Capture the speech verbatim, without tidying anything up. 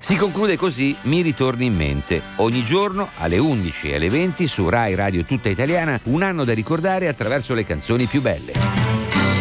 Si conclude così Mi ritorni in mente. Ogni giorno alle undici e alle venti su Rai Radio Tutta Italiana, un anno da ricordare attraverso le canzoni più belle.